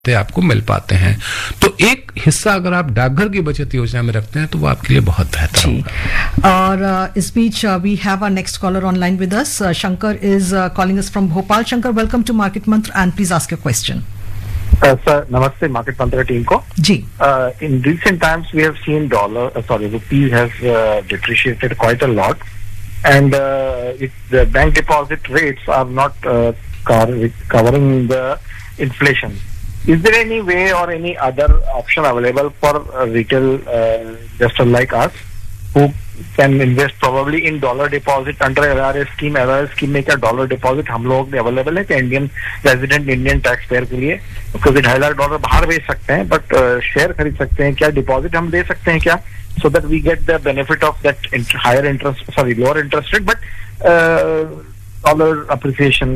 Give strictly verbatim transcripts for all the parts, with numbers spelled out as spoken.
आपको मिल पाते हैं। तो एक हिस्सा अगर आप डाकघर की बचत योजना में रखते हैं तो वो आपके लिए बहुत बेहतर होगा। और uh, इस बीच we have our next collar online with us. Shankar is calling us from Bhopal. Shankar, welcome to market मंत्र and please ask your question. Sir नमस्ते मार्केट मंत्र टीम को जी। In recent times we have seen dollar sorry rupees has depreciated quite a lot and the bank deposit rates are not covering the inflation. Is there any way or any other option available for uh, retail uh, investor like us who can invest probably in dollar deposit under L R A scheme? L R A scheme में क्या dollar deposit हम लोग available है क्या Indian resident Indian tax payer के लिए? क्योंकि ढाई लाख डॉलर बाहर भेज सकते हैं बट शेयर खरीद सकते हैं क्या? डिपॉजिट हम दे सकते हैं क्या? So that we get the benefit of that int- higher interest, sorry, lower interest rate, but uh, dollar appreciation.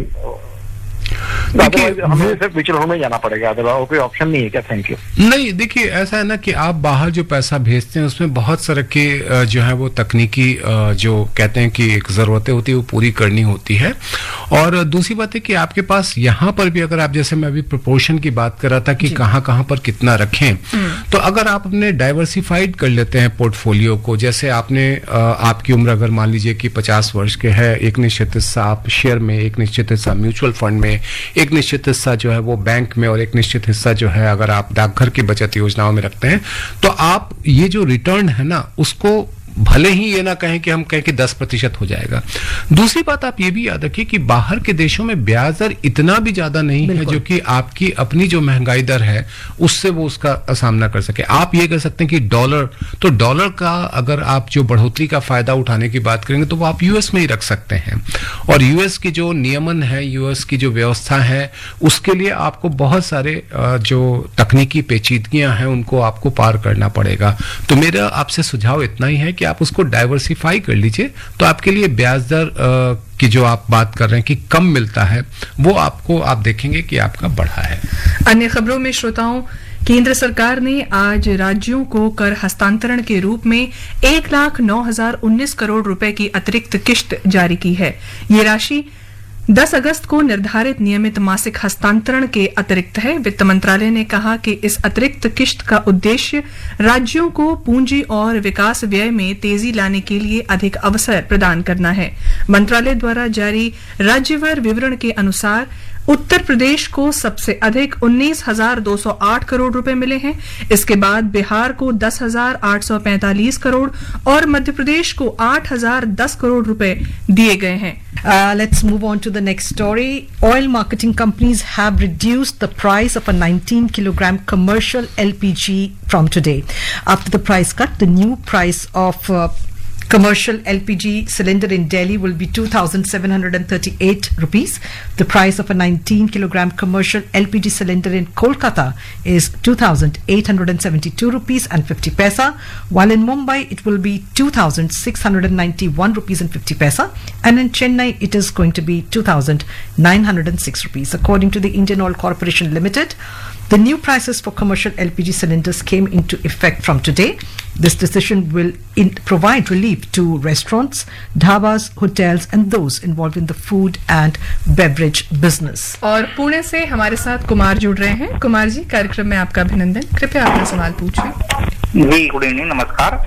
देखिए हमें सिर्फ म्यूचुअल फंड में जाना पड़ेगा, अदरवाइज कोई ऑप्शन नहीं है क्या? Thank you. नहीं, देखिए ऐसा है ना कि आप बाहर जो पैसा भेजते हैं उसमें बहुत सारे के जो है वो तकनीकी जो कहते हैं कि एक जरूरतें होती है वो पूरी करनी होती है। और दूसरी बात है कि आपके पास यहाँ पर भी अगर आप जैसे मैं अभी प्रोपोर्शन की बात कर रहा था कि कहाँ कहाँ पर कितना रखें, तो अगर आप अपने डाइवर्सिफाइड कर लेते हैं पोर्टफोलियो को, जैसे आपने आपकी उम्र अगर मान लीजिए कि पचास वर्ष के है, एक निश्चित हिस्सा आप शेयर में, एक निश्चित हिस्सा म्यूचुअल फंड में, एक निश्चित हिस्सा जो है वो बैंक में और एक निश्चित हिस्सा जो है अगर आप डाकघर की बचत योजनाओं में रखते हैं, तो आप ये जो रिटर्न है ना उसको भले ही ये ना कहें कि हम कहें कि दस प्रतिशत हो जाएगा। दूसरी बात आप ये भी याद रखिए कि बाहर के देशों में ब्याज दर इतना भी ज्यादा नहीं है जो कि आपकी अपनी जो महंगाई दर है उससे वो उसका सामना कर सके। आप ये कह सकते हैं कि डॉलर, तो डॉलर का अगर आप जो बढ़ोतरी का फायदा उठाने की बात करेंगे तो वो आप यूएस में ही रख सकते हैं। और यूएस की जो नियमन है, यूएस की जो व्यवस्था है, उसके लिए आपको बहुत सारे जो तकनीकी पेचीदगियां हैं उनको आपको पार करना पड़ेगा। तो मेरा आपसे सुझाव इतना ही है कि आप उसको डाइवर्सिफाई कर लीजिए, तो आपके लिए ब्याज दर की जो आप बात कर रहे हैं कि कम मिलता है वो आपको आप देखेंगे कि आपका बढ़ा है। अन्य खबरों में श्रोताओं, केंद्र सरकार ने आज राज्यों को कर हस्तांतरण के रूप में एक लाख नौ हजार उन्नीस करोड़ रुपए की अतिरिक्त किश्त जारी की है। ये राशि दस अगस्त को निर्धारित नियमित मासिक हस्तांतरण के अतिरिक्त है। वित्त मंत्रालय ने कहा कि इस अतिरिक्त किश्त का उद्देश्य राज्यों को पूंजी और विकास व्यय में तेजी लाने के लिए अधिक अवसर प्रदान करना है। मंत्रालय द्वारा जारी राज्यवार विवरण के अनुसार उत्तर प्रदेश को सबसे अधिक उन्नीस हजार दो सौ आठ करोड़ रुपए मिले हैं। इसके बाद बिहार को दस हजार आठ सौ पैंतालीस करोड़ और मध्य प्रदेश को आठ हजार दस करोड़ रुपए दिए गए हैं। Uh, let's move on to the next story. Oil marketing companies have reduced the price of a nineteen kilogram commercial L P G from today. After the price cut, the new price of uh, commercial L P G cylinder in Delhi will be two thousand seven hundred thirty-eight rupees. The price of a nineteen kilogram commercial L P G cylinder in Kolkata is two thousand eight hundred seventy-two rupees and fifty paisa, while in Mumbai it will be two thousand six hundred ninety-one rupees and fifty paisa, and in Chennai it is going to be two thousand nine hundred six rupees. According to the Indian Oil Corporation Limited, the new prices for commercial L P G cylinders came into effect from today. This decision will in provide relief to restaurants, dhabas, hotels and those involved in the food and beverage business. और पुणे से हमारे साथ कुमार जुड़ रहे हैं। कुमार जी, कार्यक्रम में आपका अभिनंदन। कृपया अपना सवाल पूछिए। जी, गुड इवनिंग, नमस्कार।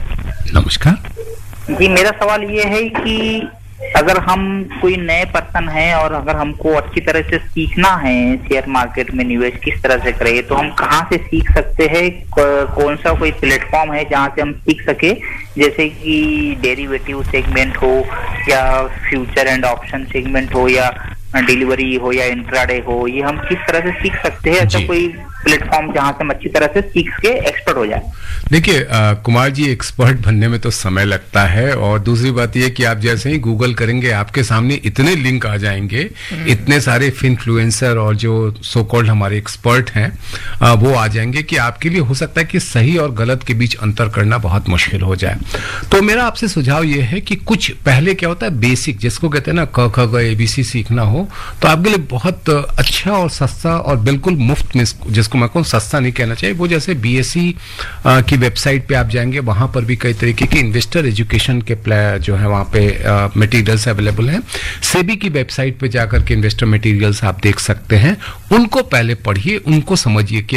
नमस्कार जी, मेरा सवाल ये है कि अगर हम कोई नए पर्सन हैं और अगर हमको अच्छी तरह से सीखना है शेयर मार्केट में निवेश किस तरह से करें, तो हम कहाँ से सीख सकते हैं? कौन सा कोई प्लेटफॉर्म है जहाँ से हम सीख सके, जैसे कि डेरिवेटिव सेगमेंट हो या फ्यूचर एंड ऑप्शन सेगमेंट हो या डिलीवरी हो या इंट्राडे हो, ये हम किस तरह से सीख सकते हैं? ऐसा कोई प्लेटफॉर्म जहां से हम अच्छी तरह से सीख के एक्सपर्ट हो जाए? देखिए कुमार जी, एक्सपर्ट बनने में तो समय लगता है, और दूसरी बात यह कि आप जैसे ही गूगल करेंगे आपके सामने इतने लिंक आ जाएंगे, इतने सारे इन्फ्लुएंसर और जो सो कॉल्ड हमारे एक्सपर्ट हैं आ, वो आ जाएंगे कि आपके लिए हो सकता है कि सही और गलत के बीच अंतर करना बहुत मुश्किल हो जाए। तो मेरा आपसे सुझाव यह है कि कुछ पहले क्या होता है बेसिक, जिसको कहते हैं ना क ख ग एबीसी सीखना हो, हो तो आपके लिए बहुत अच्छा और सस्ता और बिल्कुल मुफ्त में, जिसको मैं कहूँ सस्ता नहीं कहना चाहिए, वो जैसे बीएसई की वेबसाइट पे आप जाएंगे, वहां पर भी कई तरीके के इन्वेस्टर एजुकेशन के जो है वहां पे मटेरियल्स अवेलेबल हैं। सेबी की वेबसाइट पे जाकर के इन्वेस्टर मटेरियल्स आप देख सकते हैं, उनको पहले पढ़िए, उनको समझिए कि